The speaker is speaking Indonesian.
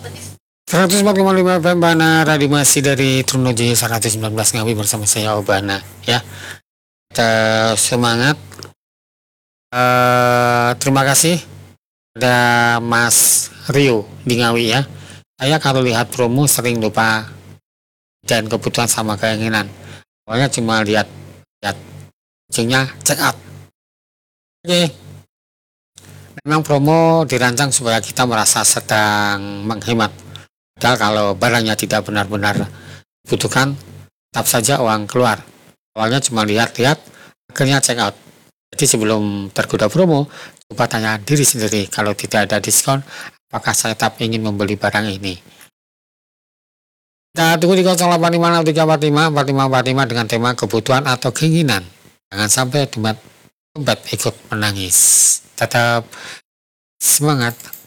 145 FM Bana Radio masih dari Trunojoyo 119 Ngawi bersama saya Obana ya. Kita semangat. Terima kasih ada Mas Rio di Ngawi ya. Saya kalau lihat promo sering lupa dan kebutuhan sama keinginan. Awalnya cuma lihat ujungnya check out. Oke. Memang promo dirancang supaya kita merasa sedang menghemat. Padahal kalau barangnya tidak benar-benar dibutuhkan, tetap saja uang keluar. Awalnya cuma lihat-lihat, akhirnya check out. Jadi sebelum tergoda promo, coba tanya diri sendiri, kalau tidak ada diskon, apakah saya tetap ingin membeli barang ini? Kita tunggu di 0856 dengan tema kebutuhan atau keinginan. Jangan sampai dompet ikut menangis. Tetap semangat.